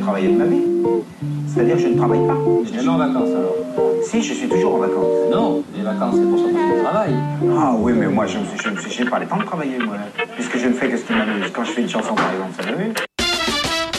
travaillé de ma vie. C'est-à-dire que je ne travaille pas. Je n'ai pas en vacances alors. Si, je suis toujours en vacances. Non, les vacances c'est pour sortir du travail. Ah oui, mais moi, je n'ai pas le temps de travailler, moi. Puisque je ne fais que ce qui m'amuse. Quand je fais une chanson, par exemple, ça m'amuse.